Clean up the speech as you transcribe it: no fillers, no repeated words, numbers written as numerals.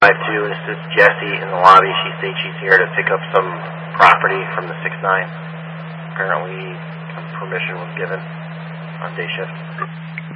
5-2, and this is Jessie in the lobby. She states she's here to pick up some property from the 6-9. Apparently, some permission was given on day shift.